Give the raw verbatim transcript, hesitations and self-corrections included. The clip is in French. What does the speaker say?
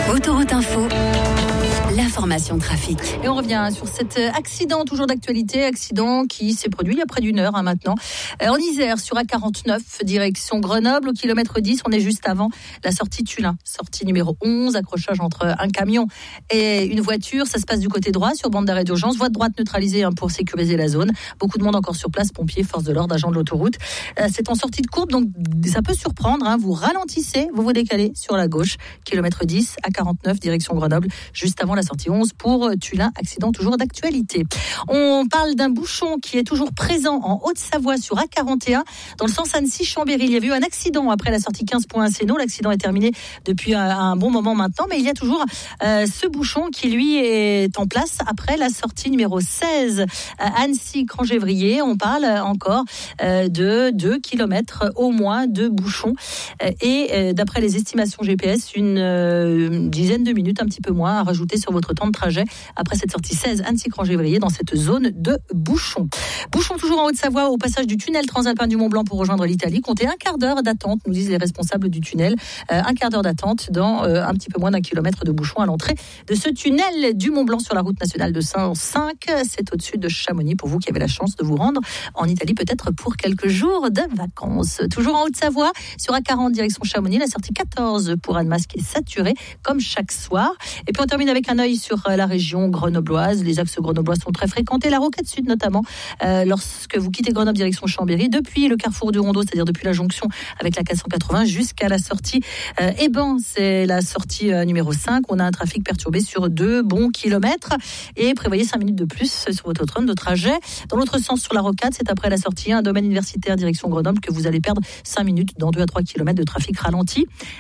Autoroute Info, l'information trafic. Et on revient sur cet accident, toujours d'actualité, accident qui s'est produit il y a près d'une heure hein, maintenant. En Isère, sur A quarante-neuf, direction Grenoble, au kilomètre dix, on est juste avant la sortie Tullin. Sortie numéro onze, accrochage entre un camion et une voiture. Ça se passe du côté droit, sur bande d'arrêt d'urgence. Voie de droite neutralisée hein, pour sécuriser la zone. Beaucoup de monde encore sur place, pompiers, forces de l'ordre, agents de l'autoroute. Euh, c'est en sortie de courbe, donc ça peut surprendre. Hein. Vous ralentissez, vous vous décalez sur la gauche. Kilomètre dix, A quarante-neuf, direction Grenoble, juste avant la sortie onze pour Tullin, accident toujours d'actualité. On parle d'un bouchon qui est toujours présent en Haute-Savoie sur A quarante et un, dans le sens Annecy-Chambéry. Il y a eu un accident après la sortie quinze point un Sénat. L'accident est terminé depuis un, un bon moment maintenant, mais il y a toujours euh, ce bouchon qui, lui, est en place après la sortie numéro seize, Annecy-Crangévrier. On parle encore euh, de deux kilomètres au moins de bouchons. Euh, et euh, d'après les estimations G P S, une, euh, une dizaine de minutes, un petit peu moins, à rajouter sur votre temps de trajet après cette sortie seize Annecy-Crangévrier dans cette zone de bouchons. Bouchons toujours en Haute-Savoie au passage du tunnel transalpin du Mont-Blanc pour rejoindre l'Italie. Comptez un quart d'heure d'attente, nous disent les responsables du tunnel. Euh, un quart d'heure d'attente dans euh, un petit peu moins d'un kilomètre de bouchons à l'entrée de ce tunnel du Mont-Blanc sur la route nationale de cent cinq. C'est au-dessus de Chamonix pour vous qui avez la chance de vous rendre en Italie, peut-être pour quelques jours de vacances. Toujours en Haute-Savoie, sur A quarante direction Chamonix, la sortie quatorze pour Annemasse qui est saturée comme chaque soir. Et puis on termine avec un œil sur la région grenobloise. Les axes grenoblois sont très fréquentés, la Rocade Sud notamment, euh, lorsque vous quittez Grenoble direction Chambéry, depuis le carrefour du Rondeau, c'est-à-dire depuis la jonction avec la quatre cent quatre-vingts jusqu'à la sortie euh, Eban, c'est la sortie euh, numéro cinq. On a un trafic perturbé sur deux bons kilomètres et prévoyez cinq minutes de plus sur votre train de trajet. Dans l'autre sens, sur la Rocade, c'est après la sortie un domaine universitaire direction Grenoble que vous allez perdre cinq minutes dans deux à trois kilomètres de trafic ralenti.